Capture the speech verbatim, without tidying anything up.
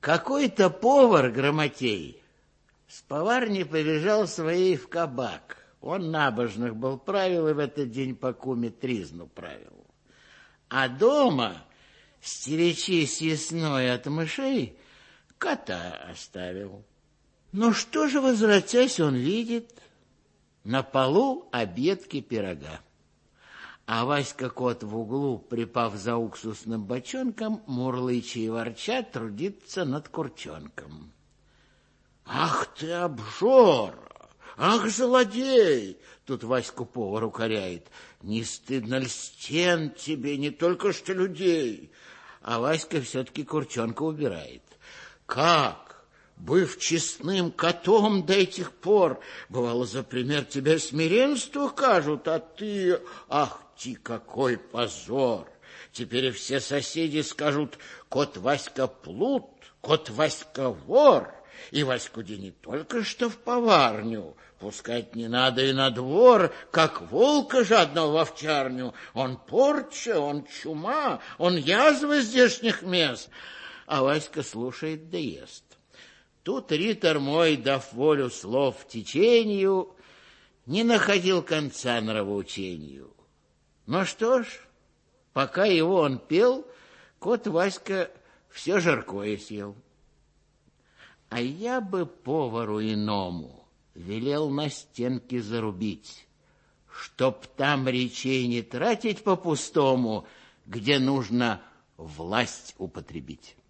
Какой-то повар грамотей с поварни побежал своей в кабак. Он набожных был правил и в этот день по куме тризну правил. А дома, стеречись ясной от мышей, кота оставил. Ну что же, возвратясь, он видит на полу обедки пирога. А Васька-кот в углу, припав за уксусным бочонком, мурлыча и ворча, трудится над курчонком. «Ах ты, обжора! Ах, злодей!» Тут Ваську повар укоряет. «Не стыдно ли стен тебе, не только что людей?» А Васька все-таки курчонка убирает. «Как? Быв честным котом до этих пор, бывало, за пример тебя смиренство кажут, а ты... Ах ты, какой позор! Теперь все соседи скажут: кот Васька плут, кот Васька вор, и Ваську-де не только что в поварню пускать не надо и на двор, как волка жадного в овчарню. Он порча, он чума, он язва здешних мест». А Васька слушает да ест. Тут ритор мой, дав волю слов течению, не находил конца нравоучению. Ну что ж, пока его он пел, кот Васька все жаркое съел. А я бы повару иному велел на стенке зарубить, чтоб там речей не тратить по-пустому, где нужно власть употребить.